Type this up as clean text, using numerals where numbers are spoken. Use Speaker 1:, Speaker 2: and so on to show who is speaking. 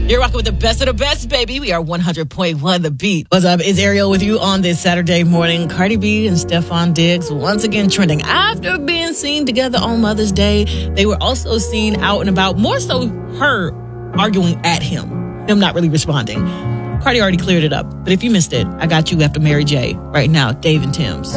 Speaker 1: You're rocking with the best of the best, baby. We are 100.1 The Beat. What's up? It's Ariel with you on this Saturday morning. Cardi B and Stefon Diggs once again trending. After being seen together on Mother's Day, they were also seen out and about, more so her arguing at him not really responding. Cardi already cleared it up. But if you missed it, I got you after Mary J. Right now, Dave and Tim's.